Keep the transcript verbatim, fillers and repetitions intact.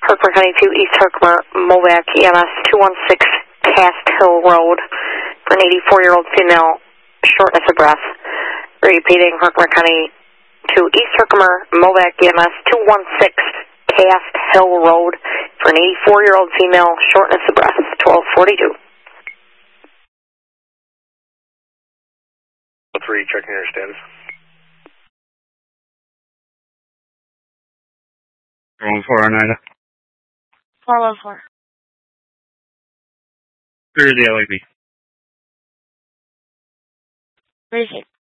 Herkimer County two, East Herkimer, Movac, E M S two one six Cast Hill Road for an eighty-four-year-old female, shortness of breath. Repeating, Herkimer County two, East Herkimer, Movac, E M S two one six Cast Hill Road for an eighty-four-year-old female, shortness of breath, twelve forty-two. three, checking your status. four one four, Oneida. four one four. Where's the L A P? Where is it?